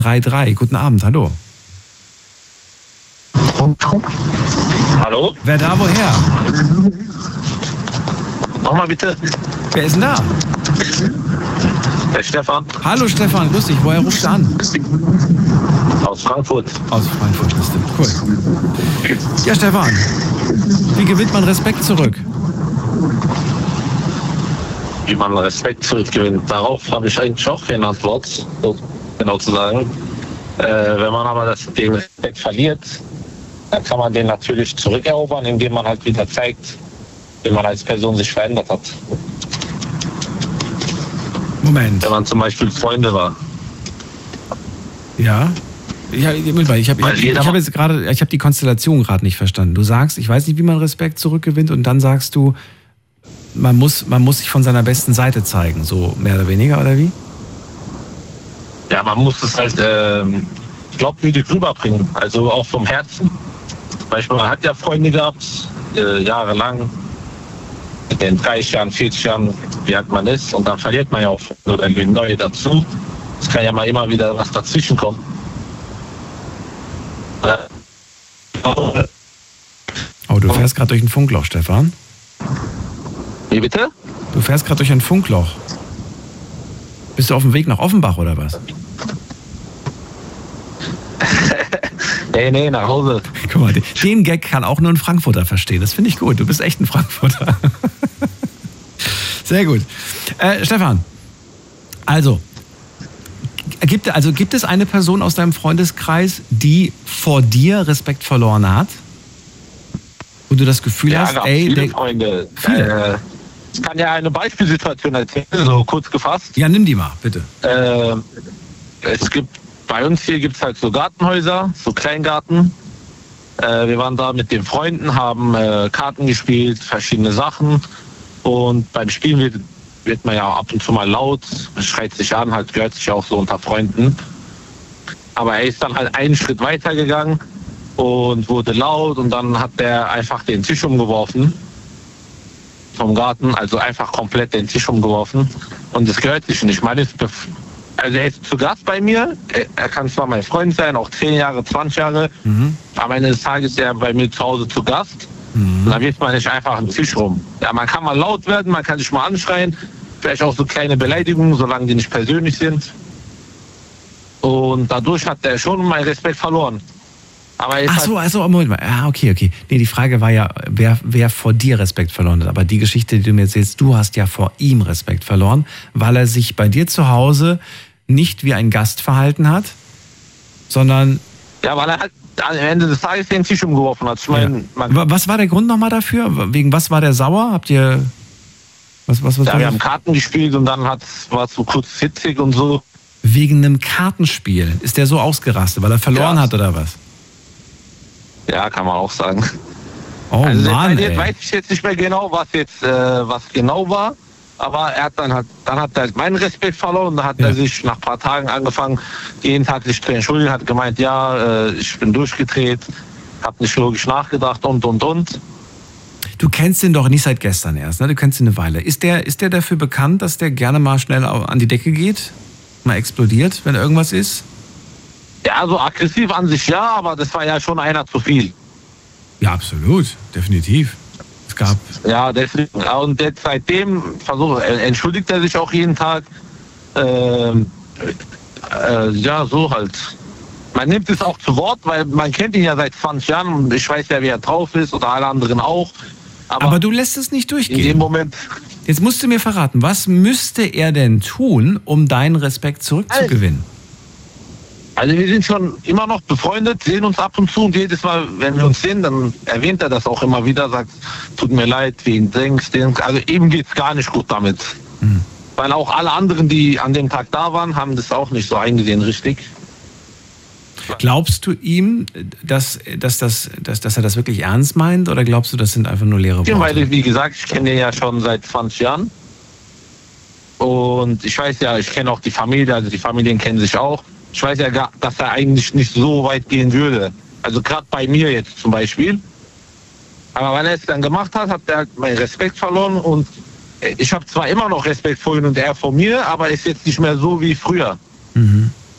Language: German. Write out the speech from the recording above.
3-3. Guten Abend, hallo. Hallo? Wer da, woher? Nochmal bitte. Wer ist denn da? Der Stefan. Hallo Stefan, grüß dich. Woher rufst du an? Aus Frankfurt. Aus Frankfurt, bist du. Cool. Ja, Stefan, wie gewinnt man Respekt zurück? Wie man Respekt zurückgewinnt. Darauf habe ich eigentlich auch keine Antwort, so genau zu sagen. Wenn man aber den Respekt verliert, dann kann man den natürlich zurückerobern, indem man halt wieder zeigt, wie man als Person sich verändert hat. Moment. Wenn man zum Beispiel Freunde war. Ja? Ich habe die Konstellation gerade nicht verstanden. Du sagst, ich weiß nicht, wie man Respekt zurückgewinnt, und dann sagst du, man muss sich von seiner besten Seite zeigen, so mehr oder weniger, oder wie? Ja, man muss es halt glaubwürdig rüberbringen, also auch vom Herzen. Zum Beispiel, man hat ja Freunde gehabt, jahrelang, in 30 Jahren, 40 Jahren, wie alt man ist, und dann verliert man ja auch neue dazu. Es kann ja mal immer wieder was dazwischen kommen. Oh, du fährst gerade durch ein Funkloch, Stefan. Wie bitte? Du fährst gerade durch ein Funkloch. Bist du auf dem Weg nach Offenbach oder was? Nee, nach Hause. Guck mal, den Gag kann auch nur ein Frankfurter verstehen. Das finde ich gut. Du bist echt ein Frankfurter. Sehr gut. Stefan, also gibt es eine Person aus deinem Freundeskreis, die vor dir Respekt verloren hat? Wo du das Gefühl hast, viele Freunde. Ich kann ja eine Beispielsituation erzählen, so kurz gefasst. Ja, nimm die mal, bitte. Bei uns hier gibt es halt so Gartenhäuser, so Kleingarten. Wir waren da mit den Freunden, haben Karten gespielt, verschiedene Sachen. Und beim Spielen wird man ja ab und zu mal laut, schreit sich an, halt gehört sich auch so unter Freunden. Aber er ist dann halt einen Schritt weiter gegangen und wurde laut, und dann hat der einfach den Tisch umgeworfen vom Garten, also einfach komplett den Tisch umgeworfen. Und das gehört sich nicht. Also er ist zu Gast bei mir, er kann zwar mein Freund sein, auch 10 Jahre, 20 Jahre, aber am Ende des Tages ist er bei mir zu Hause zu Gast. Und da wirft man nicht einfach einen Tisch rum. Ja, man kann mal laut werden, man kann sich mal anschreien, vielleicht auch so kleine Beleidigungen, solange die nicht persönlich sind. Und dadurch hat er schon meinen Respekt verloren. Aber Moment mal. Ja, okay. Nee, die Frage war ja, wer vor dir Respekt verloren hat. Aber die Geschichte, die du mir erzählst, du hast ja vor ihm Respekt verloren, weil er sich bei dir zu Hause nicht wie ein Gast verhalten hat, sondern... Ja, weil er halt am Ende des Tages den Tisch umgeworfen hat. Was war der Grund nochmal dafür? Wegen was war der sauer? Habt ihr... Was wir haben Karten gespielt, und dann war es so kurz hitzig und so. Wegen einem Kartenspiel ist der so ausgerastet, weil er verloren hat oder was? Ja, kann man auch sagen. Oh Mann, jetzt weiß ich jetzt nicht mehr genau, was genau war. Aber er hat dann hat er meinen Respekt verloren, und dann hat er sich nach ein paar Tagen angefangen, jeden Tag sich zu entschuldigen, hat gemeint, ich bin durchgedreht, hab nicht logisch nachgedacht und. Du kennst ihn doch nicht seit gestern erst, ne? Du kennst ihn eine Weile. Ist der dafür bekannt, dass der gerne mal schnell an die Decke geht? Mal explodiert, wenn irgendwas ist? Ja, also aggressiv an sich ja, aber das war ja schon einer zu viel. Ja, absolut, definitiv. Es gab... Ja, deswegen. Und jetzt seitdem entschuldigt er sich auch jeden Tag. Ja, so halt. Man nimmt es auch zu Wort, weil man kennt ihn ja seit 20 Jahren und ich weiß ja, wie er drauf ist, oder alle anderen auch. Aber du lässt es nicht durchgehen. In dem Moment... Jetzt musst du mir verraten, was müsste er denn tun, um deinen Respekt zurückzugewinnen? Also wir sind schon immer noch befreundet, sehen uns ab und zu, und jedes Mal, wenn wir uns sehen, dann erwähnt er das auch immer wieder, sagt, tut mir leid, wegen Dings. Also ihm geht's gar nicht gut damit. Weil auch alle anderen, die an dem Tag da waren, haben das auch nicht so eingesehen, richtig. Glaubst du ihm, dass er das wirklich ernst meint, oder glaubst du, das sind einfach nur leere Worte? Ja, weil, wie gesagt, ich kenne den ja schon seit 20 Jahren. Und ich weiß ja, ich kenne auch die Familie, also die Familien kennen sich auch. Ich weiß ja, dass er eigentlich nicht so weit gehen würde. Also gerade bei mir jetzt zum Beispiel. Aber weil er es dann gemacht hat, hat er meinen Respekt verloren. Und ich habe zwar immer noch Respekt vor ihm und er vor mir, aber ist jetzt nicht mehr so wie früher.